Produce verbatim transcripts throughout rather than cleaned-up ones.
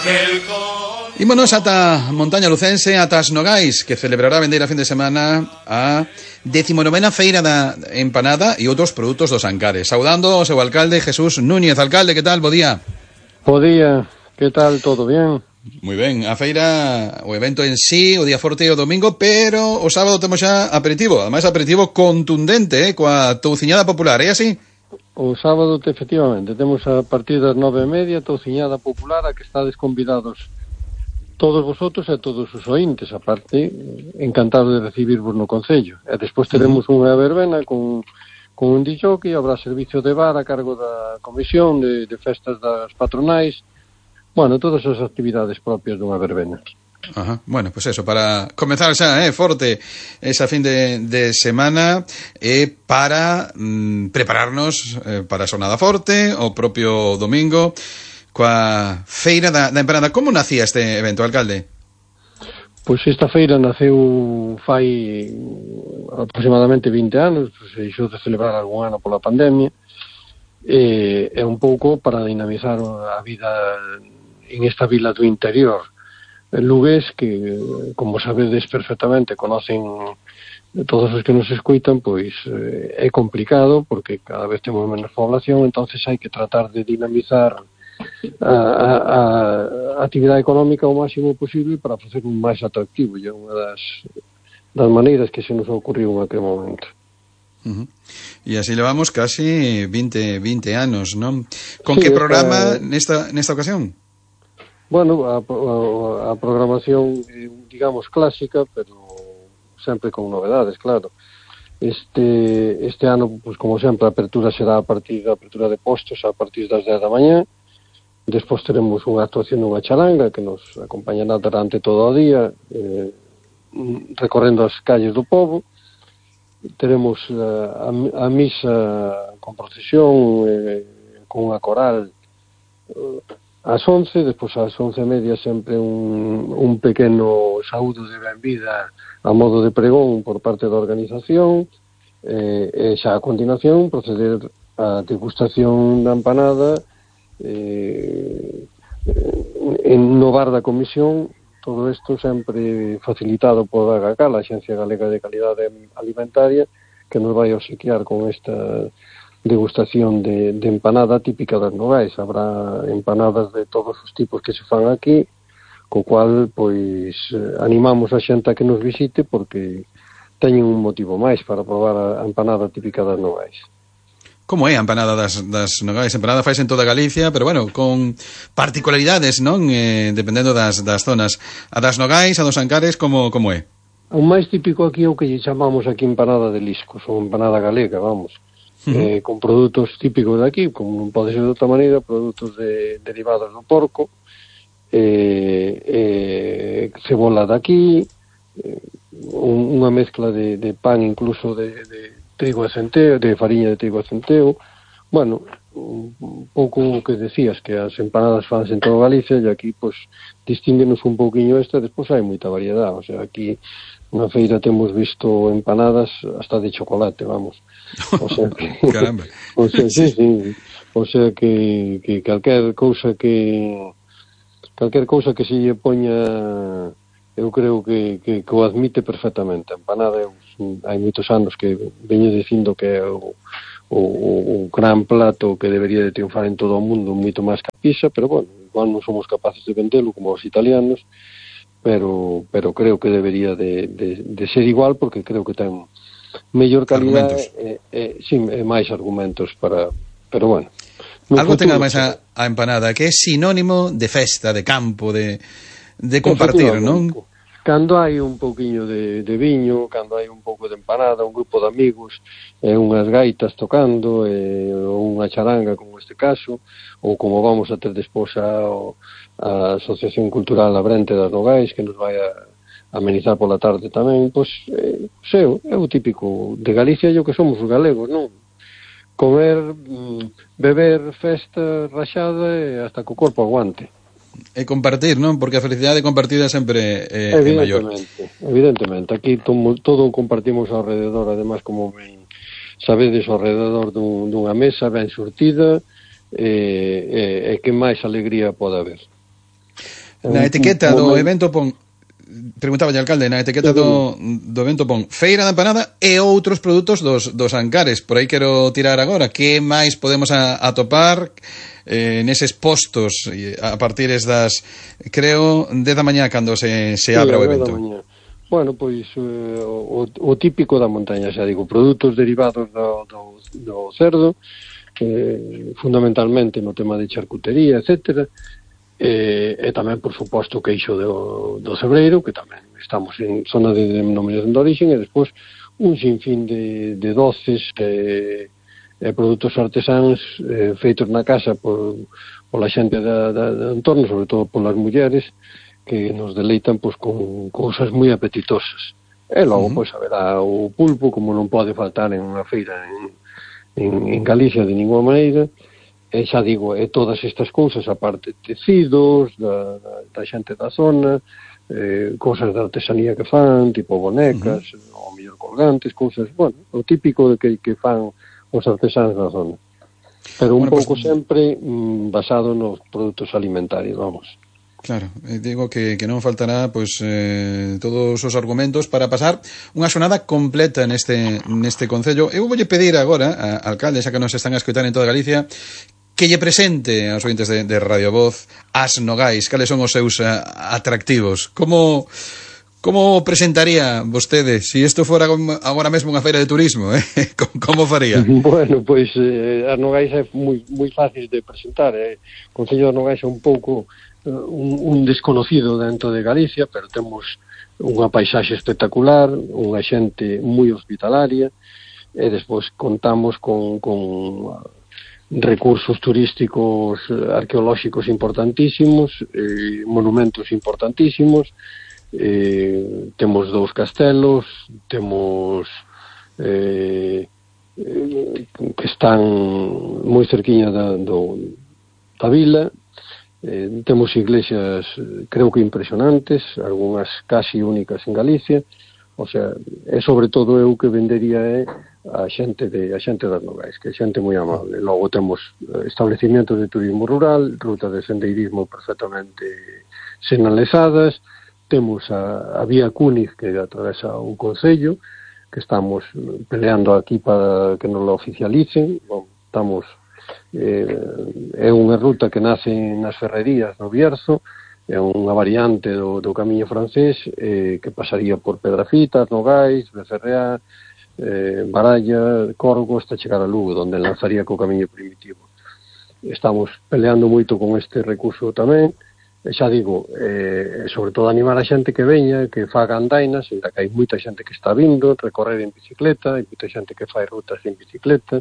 Ímonos ata Montaña Lucense, ata as Nogais, que celebrará a vendeira fin de semana a decimonovena feira da empanada e outros produtos dos Ancares. Saudando ao seu alcalde Jesús Núñez. Alcalde, que tal? Bo día. Bo día, que tal? Todo bien? Moi ben, a feira, o evento en sí, o día forte e o domingo, pero o sábado temos xa aperitivo, ademais aperitivo contundente, eh, coa touciñada popular, é así? O sábado, efectivamente, temos a partir das nove e media touciñada popular a que estades convidados todos vosotros e todos os ointes, aparte, encantado de recibirvos no Concello. E despois teremos unha verbena con, con un disjockey, habrá servicio de bar a cargo da comisión de, de festas das patronais, bueno, todas as actividades propias dunha verbena. Ajá. Bueno, pues eso, para comenzar xa, eh, forte esa fin de, de semana eh, para mm, prepararnos eh, para a xornada forte, o propio domingo, coa feira da, da empanada. Como nacía este evento, alcalde? Pois esta feira naceu fai aproximadamente vinte anos, se deixou de celebrar algún ano pola pandemia, e é un pouco para dinamizar a vida en esta vila do interior. Lugués que, como sabedes perfectamente, conocen todos os que nos escuitan, pois eh, é complicado porque cada vez temos menos población, entonces hai que tratar de dinamizar a, a, a actividade económica o máximo posible para facer un máis atractivo, e é unha das, das maneiras que se nos ocorriu en aquel momento. Uh-huh. E así levamos casi veinte, veinte anos, non? Con Sí, que programa eh, nesta, nesta ocasión? Bueno, a, a, a programación, digamos, clásica, pero sempre con novedades, claro. Este este ano, pues, como sempre, a apertura será a partir da apertura de postos a partir das dez da mañá. Despois teremos unha actuación nunha charanga que nos acompañará durante todo o día, eh, recorrendo as calles do pobo. Teremos a, a, a misa con procesión, eh, con unha coral eh, ás once, despois ás once e media sempre un, un pequeno saúdo de benvida a modo de pregón por parte da organización, eh, e xa a continuación proceder a degustación da empanada eh, en no bar da comisión, todo isto sempre facilitado por a GACAL, a Axencia Galega de Calidade Alimentaria, que nos vai obsequiar con esta degustación de, de empanada típica das Nogais. Habrá empanadas de todos os tipos que se fan aquí, co cual, pois, animamos a xente a que nos visite porque teñen un motivo máis para probar a empanada típica das Nogais. Como é a empanada das, das Nogais? A empanada fais en toda Galicia, pero bueno, con particularidades, non? Eh, dependendo das, das zonas. A das Nogais, a dos Ancares, como, como é? O máis típico aquí é o que lle chamamos aquí empanada de liscos, ou empanada galega, vamos. Uh-huh. Eh, con produtos típicos de aquí, como non pode ser de outra maneira, produtos de, derivados do porco, eh, eh, cebola de aquí, eh, un, unha mezcla de, de pan incluso de, de trigo e centeo, de fariña de trigo e centeo. Bueno, un pouco o que decías, que as empanadas fanse en toda Galicia, e aquí, pois, distínguenos un pouquiño esta, despois hai moita variedade, o sea, aquí na feira temos visto empanadas hasta de chocolate, vamos. O sea que, caramba. O sea, sí, sí, o sea que, que calquer cousa que calquer cousa que se lle poña, eu creo que, que, que o admite perfectamente. A empanada, eu, hai moitos anos que veño dicindo que é o, o, o gran plato que debería de triunfar en todo o mundo, moito máis que a pizza, pero bueno, igual non somos capaces de vendelo como os italianos, pero pero creo que debería de, de, de ser igual, porque creo que ten mellor calidad e, e, sí, e máis argumentos para, pero bueno, algo ten máis a, a empanada, que é sinónimo de festa, de campo, de, de compartir, non? Cando hai un pouquiño de, de viño, cando hai un pouco de empanada, un grupo de amigos, e unhas gaitas tocando, e, ou unha charanga, como este caso, ou como vamos a ter despois a, a Asociación Cultural Labrente das Nogais, que nos vai a amenizar pola tarde tamén, pois, eh, seu, é o típico de Galicia, e o que somos os galegos, non? Comer, beber, festa, rachada, e hasta que o corpo aguante. E compartir, non? Porque a felicidade compartida sempre é, é maior. Evidentemente, evidentemente. Aquí todo, todo compartimos ao rededor, además, como ben sabedes, ao rededor dun, dunha mesa ben surtida, e, e, e que máis alegría pode haber. Na etiqueta do evento pon, preguntaba o alcalde, na etiqueta do, do evento pon feira da empanada e outros produtos dos, dos Ancares. Por aí quero tirar agora. Que máis podemos a, atopar eh, neses postos a partir das, creo, dez da mañá cando se, se abra sí, o evento? Bueno, pois eh, o, o típico da montaña, xa digo, produtos derivados do, do, do cerdo, eh, fundamentalmente no tema de charcutería, etcétera. E, e tamén, por suposto, o queixo do, do cebreiro, que tamén estamos en zona de denominación de origen, e despois un sinfín de, de doces e, e produtos artesáns eh, feitos na casa por, por la xente da, da, do entorno, sobre todo por las mulleres, que nos deleitan pois, con cousas moi apetitosas. E logo, uh-huh. pois, haberá o pulpo, como non pode faltar en unha feira en, en, en Galicia de ninguna maneira. E xa digo, e todas estas cousas, aparte tecidos da, da, da xente da zona, eh, cousas de artesanía que fan, tipo bonecas, uh-huh. ou mellor colgantes, cousas, bueno, o típico de que, que fan os artesáns da zona. Pero un bueno, pouco pues, sempre mm, basado nos produtos alimentarios, vamos. Claro, eh, digo que, que non faltará pois eh, todos os argumentos para pasar unha xornada completa neste neste concello. Eu voulle pedir agora, a, alcalde, xa que nos están a escoitar en toda Galicia, que lle presente aos ointes de, de Radio Voz as Nogais, cales son os seus a, atractivos. Como como presentaría vostede se si isto fora agora mesmo unha feira de turismo, eh? Como faría? Bueno, pois eh, as Nogais é moi moi fácil de presentar, eh? O Concello de Nogais é un pouco uh, un, un desconocido dentro de Galicia, pero temos unha paisaxe espectacular, unha xente moi hospitalaria, e despois contamos con, con recursos turísticos arqueolóxicos importantísimos, eh, monumentos importantísimos, eh, temos dous castelos, temos eh, eh, que están moi cerquiña da, do, da vila, eh, temos iglesias creo que impresionantes, algunhas casi únicas en Galicia, o sea, é sobre todo eu que vendería é a xente de a xente das Nogais, que é xente moi amable. Logo temos establecimentos de turismo rural, rutas de sendeirismo perfectamente sinalizadas, temos a, a vía Cúniz que atravesa o concello, que estamos peleando aquí para que nos lo oficialicen. Bon, estamos eh, é unha ruta que nace nas ferrerías no Bierzo, é unha variante do, do camiño francés eh, que pasaría por Pedrafitas, Nogais, Becerreá, eh, Baralla, Corgo, hasta chegar a Lugo, onde lanzaría co camiño primitivo. Estamos peleando moito con este recurso tamén, e xa digo, eh, sobre todo animar a xente que veña, que faga andainas, ainda que hai moita xente que está vindo, recorrer en bicicleta, hai moita xente que fai rutas en bicicleta,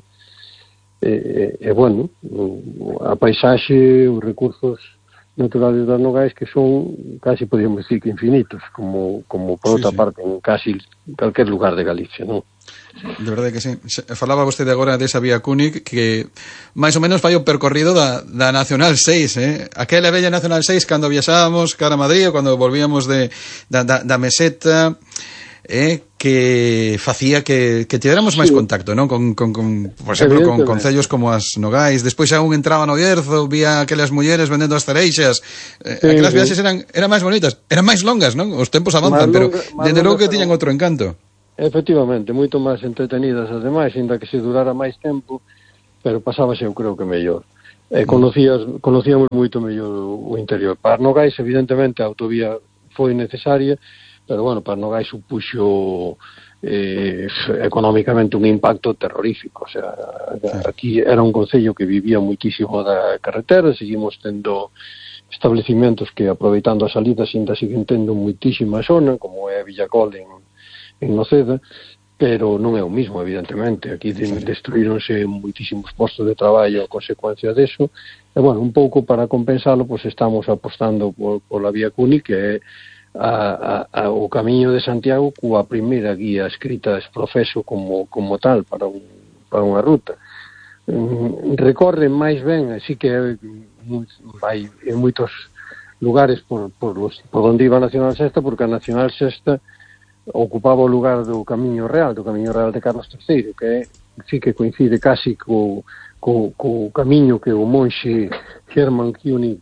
e, e, e bueno, a paisaxe, os recursos naturales das Nogais que son casi podríamos decir que infinitos, como, como por outra sí, sí. parte en casi calquer lugar de Galicia, non? De verdade que sí. Falaba vostede agora desa vía Cúnic que máis ou menos fai o percorrido da, da Nacional seis, eh? Aquela bella Nacional seis cando viaxábamos cara a Madrid ou cando volvíamos de, da, da, da meseta, eh, que facía que, que tivéramos máis sí. contacto, non? Con, con, con, por exemplo, con concellos como as Nogais. Despois xa un entraba no Bierzo, vía aquelas mulleres vendendo as cereixas. Eh, sí, aquelas viaxes eran, eran máis bonitas, eran máis longas, non? Os tempos avanzan, longa, pero dende logo que tiñan outro encanto. Efectivamente, moito máis entretenidas as demais, ainda que se durara máis tempo, pero pasábase eu creo que mellor. Eh, conocías, conocíamos moito mellor o interior. Para Nogais, evidentemente, a autovía foi necesaria, pero, bueno, para Nogais supuxo eh, económicamente un impacto terrorífico. O sea, aquí era un concello que vivía moitísimo da carretera, seguimos tendo establecimentos que, aproveitando as salidas, ainda siguen tendo moitísima zona, como é Villacol en, en Noceda, pero non é o mismo, evidentemente. Aquí de, destruíronse moitísimos postos de traballo a consecuencia deso, e, bueno, un pouco para compensalo, pues estamos apostando por, por la vía Cúnic, que é A, a, a, o camiño de Santiago coa primeira guía escrita ex profeso como, como tal para, un, para unha ruta. Mm, recorre máis ben, así que vai en moitos lugares por, por, los, por onde iba a Nacional Sexta, porque a Nacional Sexta ocupaba o lugar do Camiño Real, do Camiño Real de Carlos terceiro, que é, sí que coincide casi co, co, co camiño que o monxe Hermann König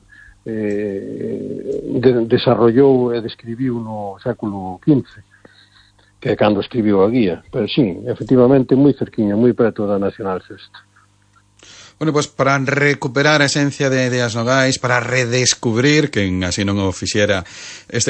eh, de, desarrollou e describiu no século quince, que é cando escribiu a guía. Pero sí, efectivamente, moi cerquiña, moi preto da Nacional Sexta. Bueno, pois pues para recuperar a esencia de, de As Nogais, para redescubrir, quen así non o fixera, este